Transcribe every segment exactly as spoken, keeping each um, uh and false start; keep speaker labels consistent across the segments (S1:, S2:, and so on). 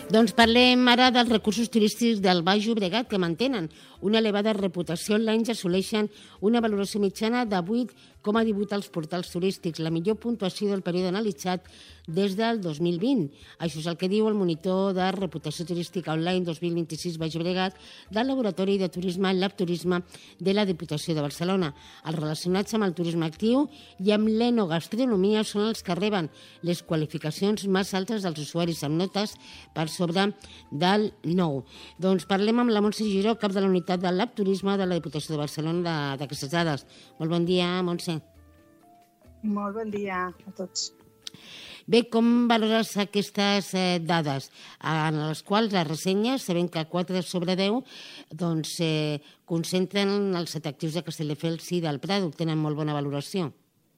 S1: Doncs parlem ara dels recursos turístics del Baix Llobregat, que mantenen una elevada reputació online i assoleixen una valoració mitjana de vuit coma divuit als portals turístics, la millor puntuació del període analitzat des del dos mil vint. Això és el que diu el monitor de reputació turística online dos mil vint-i-sis Baix Llobregat del Laboratori de Turisme Lab Turisme de la Diputació de Barcelona. Els relacionats amb el turisme actiu i amb l'enogastronomia són els que reben les qualificacions més altes dels usuaris, amb notes per sobre del nou. Doncs parlem amb la Montse Giró, cap de la unitat del Lab Turisme de la Diputació de Barcelona, d'aquestes dades. Molt bon dia, Montse.
S2: Molt bon dia a tots.
S1: Bé, com valores aquestes eh, dades en les quals les ressenyes, sabem que quatre sobre deu doncs, eh, concentren els atractius de Castelldefels i del Prat, tenen molt bona valoració?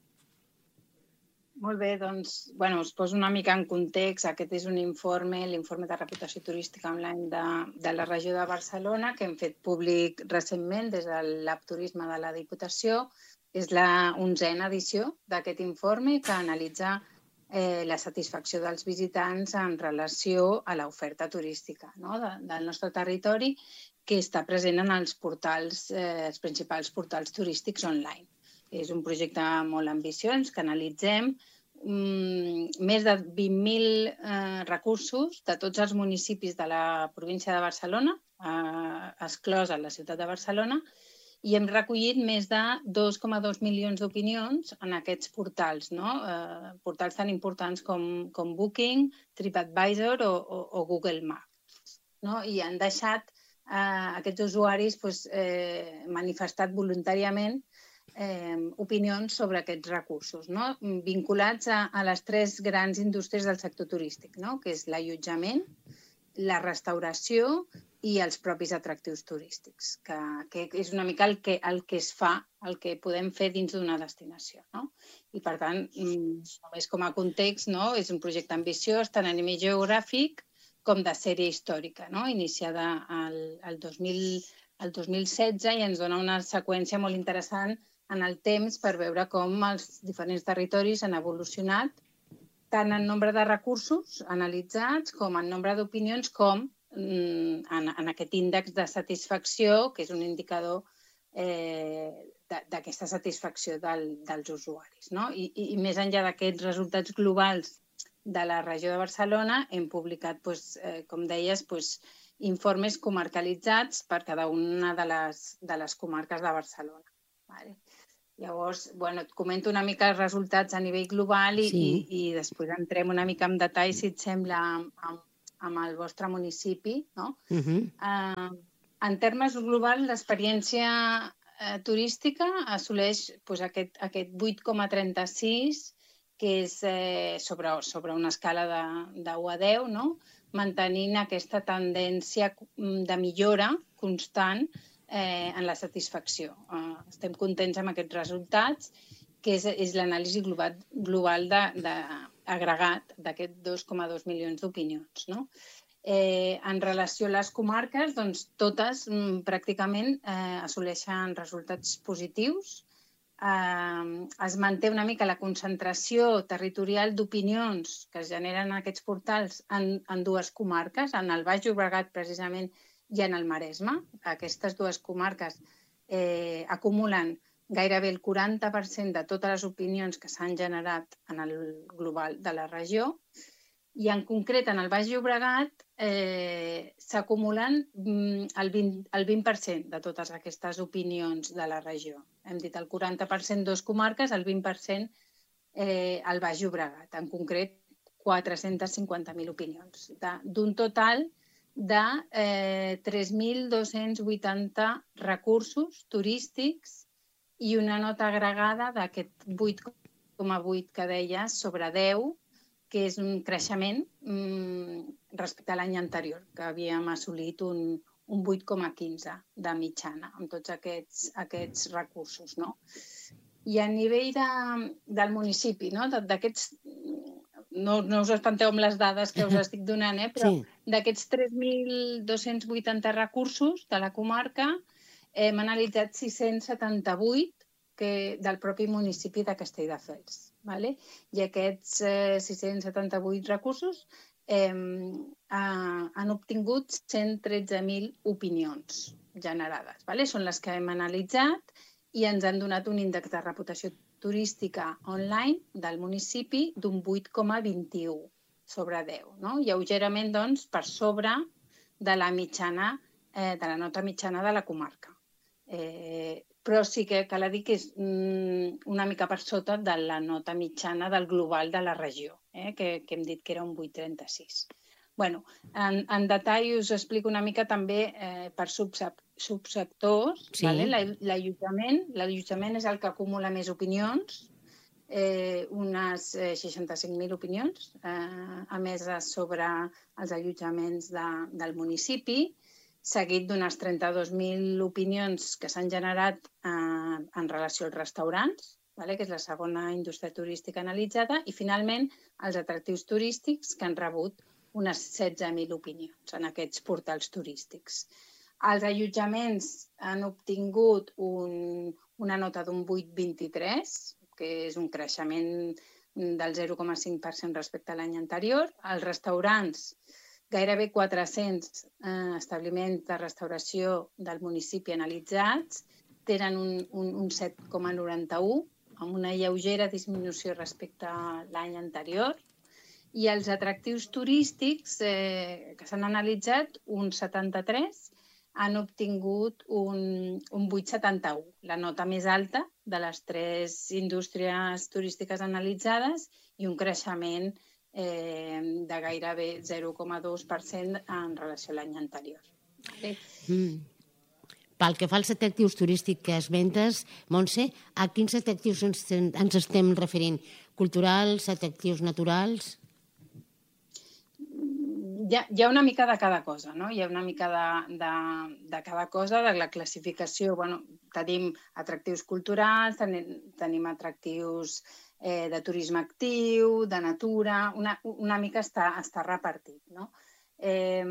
S2: Molt bé, doncs, bueno, us poso una mica en context. Aquest és un informe, l'informe de reputació turística online de, de la regió de Barcelona, que hem fet públic recentment des del Lab Turisme de la Diputació. És la onzena edició d'aquest informe que analitza eh, la satisfacció dels visitants en relació a l'oferta turística, no? de, del nostre territori, que està present en els portals, eh, els principals portals turístics online. És un projecte molt ambiciós que analitzem um, més de vint mil eh, recursos de tots els municipis de la província de Barcelona, eh, exclosa la ciutat de Barcelona, i hem recollit més de dos coma dos milions d'opinions en aquests portals, no? eh, portals tan importants com, com Booking, TripAdvisor o, o, o Google Maps. No? I han deixat eh, aquests usuaris pues, eh, manifestat voluntàriament Eh, opinions sobre aquests recursos, no? vinculats a, a les tres grans indústries del sector turístic, no? que és l'allotjament, la restauració i els propis atractius turístics, que, que és una mica el que, el que es fa, el que podem fer dins d'una destinació. No? I, per tant, només com a context, no? és un projecte ambiciós tant a nivell geogràfic com de sèrie històrica, no? iniciada el, el, dos mil, el dos mil setze i ens dona una seqüència molt interessant en el temps per veure com els diferents territoris han evolucionat tant en nombre de recursos analitzats com en nombre d'opinions com en, en aquest índex de satisfacció, que és un indicador eh, d'aquesta satisfacció del, dels usuaris. No? I, i, I més enllà d'aquests resultats globals de la regió de Barcelona, hem publicat, doncs, eh, com deies, doncs, informes comarcalitzats per cada una de les, de les comarques de Barcelona. Vale. Llavors, bueno, et comento una mica els resultats a nivell global i, sí. i, i després entrem una mica en detall, si et sembla, amb, amb el vostre municipi. No? Uh-huh. uh, en termes globals, l'experiència uh, turística assoleix pues, aquest, aquest vuit coma trenta-sis, que és eh, sobre, sobre una escala de, de u a deu, no? mantenint aquesta tendència de millora constant Eh, en la satisfacció. Eh, estem contents amb aquests resultats, que és, és l'anàlisi global, global de, de, agregat d'aquests dos coma dos milions d'opinions. No? Eh, en relació a les comarques, doncs, totes mm, pràcticament eh, assoleixen resultats positius. Eh, es manté una mica la concentració territorial d'opinions que es generen en aquests portals en, en dues comarques, en el Baix Llobregat precisament i en el Maresme. Aquestes dues comarques eh, acumulen gairebé el quaranta per cent de totes les opinions que s'han generat en el global de la regió i en concret en el Baix Llobregat eh, s'acumulen el vint, el vint per cent de totes aquestes opinions de la regió. Hem dit el quaranta per cent dos comarques, el vint per cent eh, al Baix Llobregat, en concret quatre-cents cinquanta mil opinions, d'un total de eh, tres mil dos-cents vuitanta recursos turístics i una nota agregada d'aquest vuit coma vuit que deies sobre deu, que és un creixement mm, respecte a l'any anterior, que havíem assolit un, un vuit coma quinze de mitjana amb tots aquests, aquests recursos. No? I a nivell de, del municipi, no? d'aquests... No, no us espanteu amb les dades que us estic donant, eh? però sí. D'aquests tres mil dos-cents vuitanta recursos de la comarca hem analitzat sis-cents setanta-vuit que, del propi municipi de Castelldefels. Vale? I aquests eh, sis-cents setanta-vuit recursos eh, eh, han obtingut cent tretze mil opinions generades. Vale? Són les que hem analitzat i ens han donat un índex de reputació turística online del municipi d'un vuit coma vint-i-u sobre deu. No? Lleugerament, doncs, per sobre de la mitjana, eh, de la nota mitjana de la comarca. Eh, però sí que cal dir que és mm, una mica per sota de la nota mitjana del global de la regió, eh, que, que hem dit que era un vuit coma trenta-sis. Bueno, en, en detall us explico una mica també eh, per subsectors.
S1: Sí.
S2: Vale? L'allotjament l'allotjament és el que acumula més opinions, eh, unes eh, seixanta-cinc mil opinions eh, emeses sobre els allotjaments de, del municipi, seguit d'unes trenta-dos mil opinions que s'han generat eh, en relació als restaurants, vale? Que és la segona indústria turística analitzada, i finalment els atractius turístics, que han rebut unes setze mil opinions en aquests portals turístics. Els allotjaments han obtingut un, una nota d'un vuit coma vint-i-tres, que és un creixement del zero coma cinc per cent respecte a l'any anterior. Els restaurants, gairebé quatre-cents eh, establiments de restauració del municipi analitzats, tenen un, un, un set coma noranta-u, amb una lleugera disminució respecte a l'any anterior. I els atractius turístics eh, que s'han analitzat, un setanta-tres, han obtingut un, un vuit coma setanta-u, la nota més alta de les tres indústries turístiques analitzades i un creixement Eh, de gairebé zero coma dos per cent en relació a l'any anterior. Vale?
S1: Mm. Pel que fa als atractius turístics que esmentes, Montse, a quins atractius ens, ens estem referint? Culturals, atractius naturals?
S2: Hi ha, hi ha una mica de cada cosa, no? Hi ha una mica de, de, de cada cosa, de la classificació. Bueno, tenim atractius culturals, tenim, tenim atractius Eh, de turisme actiu, de natura, una, una mica està, està repartit. No? Eh,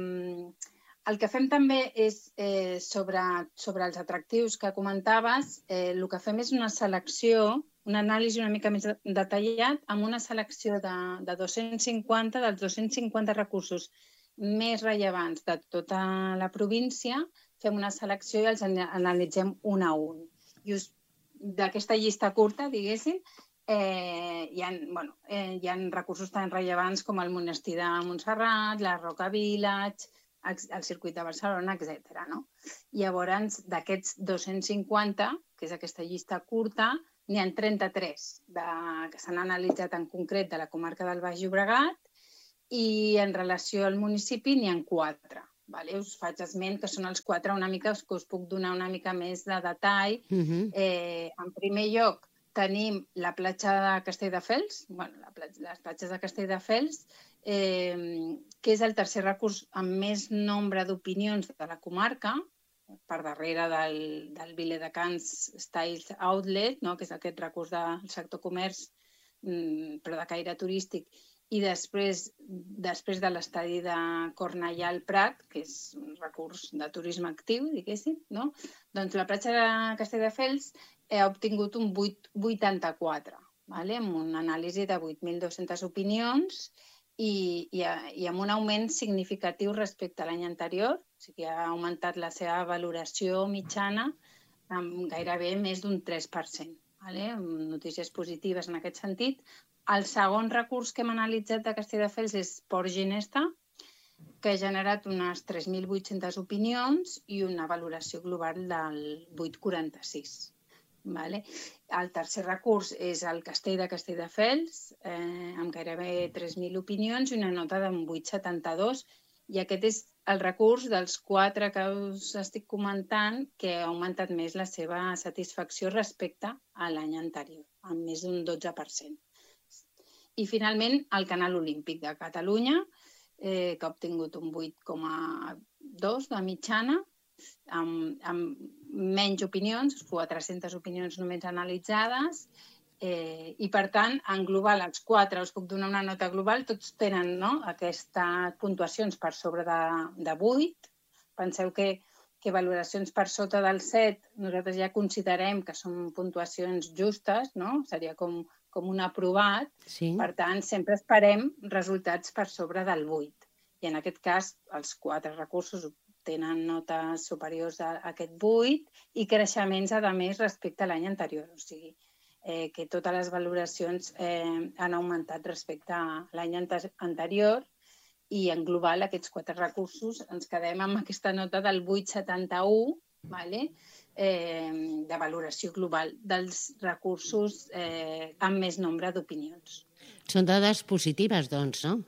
S2: el que fem també és, eh, sobre, sobre els atractius que comentaves, eh, el que fem és una selecció, una anàlisi una mica més detallat, amb una selecció de, de dos-cents cinquanta, dels dos-cents cinquanta recursos més rellevants de tota la província, fem una selecció i els analitzem un a un. I us, d'aquesta llista curta, diguéssim, Eh, hi, ha, bueno, eh, hi ha recursos tan rellevants com el monestir de Montserrat, la Roca Village, el, el circuit de Barcelona, etcètera. No? Llavors, d'aquests dos-cents cinquanta, que és aquesta llista curta, n'hi ha trenta-tres de, que s'han analitzat en concret de la comarca del Baix Llobregat i en relació al municipi n'hi ha quatre. Vale? Us faig esment que són els quatre una mica que us puc donar una mica més de detall. Uh-huh. eh, en primer lloc, tenim la platja de Castelldefels, bueno, la platja, les platges de Castelldefels, eh, que és el tercer recurs amb més nombre d'opinions de la comarca, per darrere del, del Viladecans Styles Outlet, no? Que és aquest recurs del sector comerç, però de caire turístic, i després, després de l'estadi de Cornellà al Prat, que és un recurs de turisme actiu, diguéssim, no? Doncs la platja de Castelldefels ha obtingut un vuit coma vuitanta-quatre, vale? Amb una anàlisi de vuit mil dues-centes opinions i, i, i amb un augment significatiu respecte a l'any anterior, o sigui, ha augmentat la seva valoració mitjana amb gairebé més d'un tres per cent. Vale? Notícies positives en aquest sentit. El segon recurs que hem analitzat de Castelldefels és Port Ginesta, que ha generat unes tres mil vuit-centes opinions i una valoració global del vuit coma quaranta-sis. Vale? El tercer recurs és el Castell de Castelldefels, eh, amb gairebé tres mil opinions i una nota d'un vuit coma setanta-dos, i aquest és el recurs dels quatre que us estic comentant que ha augmentat més la seva satisfacció respecte a l'any anterior, amb més d'un dotze per cent. I finalment el Canal Olímpic de Catalunya, eh, que ha obtingut un vuit coma dos de mitjana, amb, amb menys opinions, quatre-centes opinions només analitzades, eh, i per tant, en global, els quatre, us puc donar una nota global, tots tenen, no?, aquestes puntuacions per sobre de, de vuit. Penseu que, que valoracions per sota del set nosaltres ja considerem que són puntuacions justes, no? Seria com com un aprovat,
S1: sí.
S2: Per tant, sempre esperem resultats per sobre del vuit. I en aquest cas, els quatre recursos tenen notes superiors a aquest vuit i creixements, a més, respecte a l'any anterior. O sigui, eh, que totes les valoracions eh, han augmentat respecte a l'any anterior i en global aquests quatre recursos ens quedem amb aquesta nota del vuit coma setanta-u, vale? eh, de valoració global dels recursos eh, amb més nombre d'opinions.
S1: Són dades positives, doncs, no?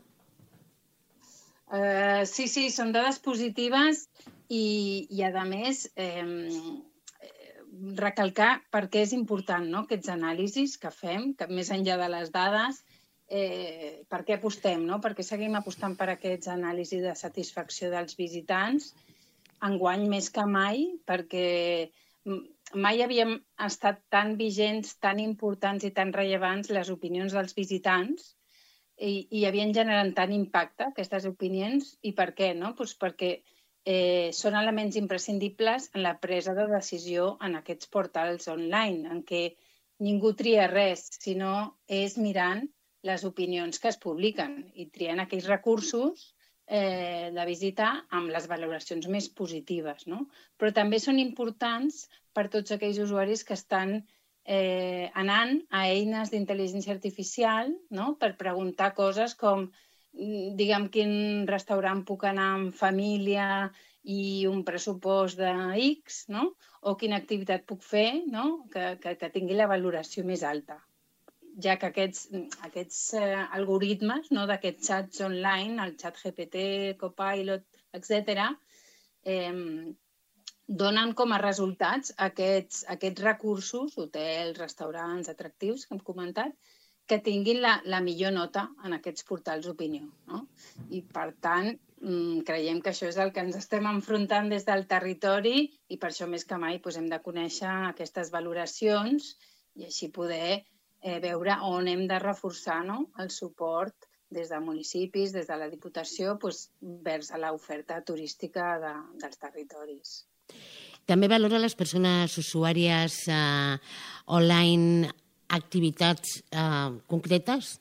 S2: Uh, sí, sí, són dades positives i, i a més, eh, recalcar per què és important, no?, aquests anàlisis que fem, que més enllà de les dades, eh, per què apostem, no?, per què seguim apostant per aquests anàlisis de satisfacció dels visitants, enguany més que mai, perquè mai havíem estat tan vigents, tan importants i tan rellevants les opinions dels visitants i, i havien generat tant impacte aquestes opinions. I per què? No? Pues perquè eh, són elements imprescindibles en la presa de decisió en aquests portals online, en què ningú tria res, sinó és mirant les opinions que es publiquen i triant aquells recursos eh, de visitar amb les valoracions més positives, no? Però també són importants per tots aquells usuaris que estan eh, anant a eines d'intel·ligència artificial, no?, per preguntar coses com, diguem, quin restaurant puc anar amb família i un pressupost de X, no?, o quina activitat puc fer, no?, que, que, que tingui la valoració més alta, ja que aquests, aquests eh, algoritmes, no?, d'aquests xats online, el xat G P T, Copilot, etcètera, eh, donen com a resultats aquests, aquests recursos, hotels, restaurants, atractius, que hem comentat, que tinguin la, la millor nota en aquests portals d'opinió, no? I, per tant, creiem que això és el que ens estem enfrontant des del territori i per això més que mai doncs, hem de conèixer aquestes valoracions i així poder eh, veure on hem de reforçar, no?, el suport des de municipis, des de la Diputació, doncs, vers a l'oferta turística de, dels territoris.
S1: També valora les persones usuàries eh, online activitats eh, concretes?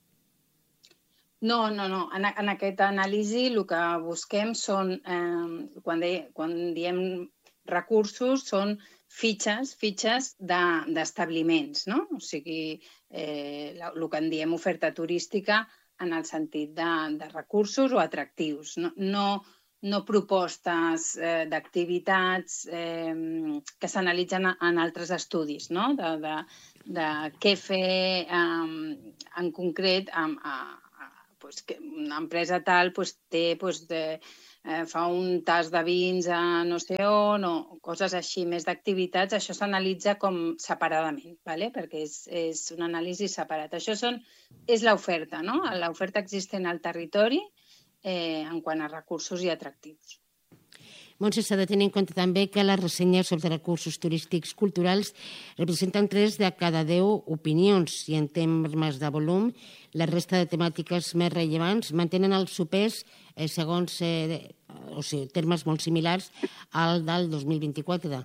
S2: No, no, no. En, en aquesta anàlisi el que busquem són, eh, quan, de, quan diem recursos, són fitxes, fitxes d'establiments, no? O sigui, eh, el que en diem oferta turística en el sentit de, de recursos o atractius, no, no, no propostes eh, d'activitats eh, que s'analitzen en altres estudis, no?, de, de, de què fer eh, en concret amb, a, a, pues, que una empresa tal pues, té, pues, de, eh, fa un tas de vins a no sé on o coses així, més d'activitats. Això s'analitza com separadament, ¿vale? Perquè és, és un anàlisi separat. Això són, és l'oferta, no?, l'oferta existent al territori eh, en quant a recursos i atractius.
S1: Montse, s'ha de tenir en compte també que les ressenyes sobre recursos turístics culturals representen tres de cada deu opinions i en termes de volum la resta de temàtiques més rellevants mantenen el seu pes eh, segons eh, o sigui, termes molt similars al del dos mil vint-i-quatre.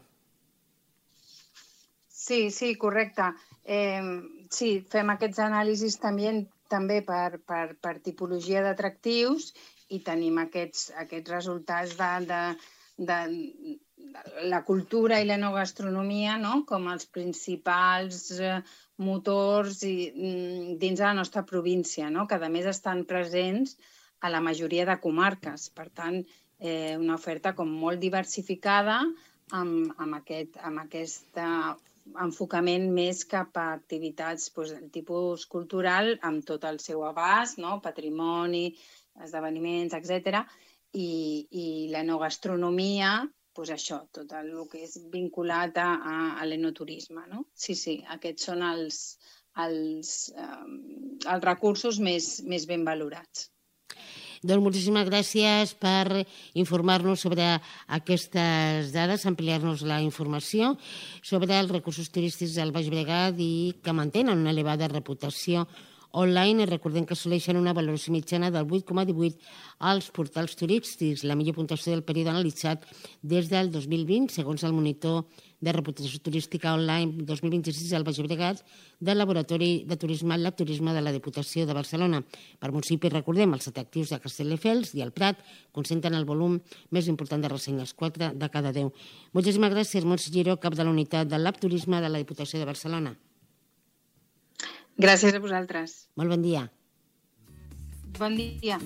S2: Sí, sí, correcte. Eh, sí, fem aquests anàlisis també, també per, per, per tipologia d'atractius i tenim aquests, aquests resultats de, de, de, de la cultura i la no gastronomia, no?, com els principals eh, motors i, dins de la nostra província, no?, que a més estan presents a la majoria de comarques. Per tant, eh, una oferta com molt diversificada amb, amb, aquest, amb aquest enfocament més cap a activitats doncs, del tipus cultural amb tot el seu abast, no?, patrimoni, esdeveniments, etcètera. I, i la no gastronomia, doncs això, tot el que és vinculat a, a l'enoturisme, no? Sí, sí, aquests són els, els, eh, els recursos més, més ben valorats.
S1: Doncs moltíssimes gràcies per informar-nos sobre aquestes dades, ampliar-nos la informació sobre els recursos turístics del Baix Llobregat i que mantenen una elevada reputació online i recordem que assoleixen una valoració mitjana del vuit coma divuit als portals turístics, la millor puntuació del període analitzat des del dos mil vint, segons el monitor de reputació turística online dos mil vint-i-sis al Baix Llobregat del Laboratori de Turisme Lab Turisme de la Diputació de Barcelona. Per municipi, recordem, els atractius de Castelldefels i el Prat concentren el volum més important de ressenyes, quatre de cada deu. Moltíssimes gràcies, Montse Giró, cap de la unitat del Lab Turisme de la Diputació de Barcelona.
S2: Gràcies a vosaltres.
S1: Molt bon dia.
S2: Bon dia.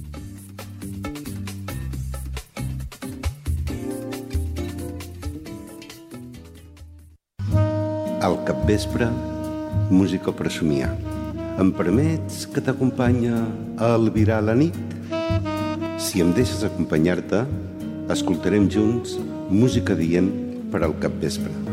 S3: Al capvespre, música per somiar. Em permets que t'acompanya a albirar la nit? Si em deixes acompanyar-te, escoltarem junts música dient per al capvespre.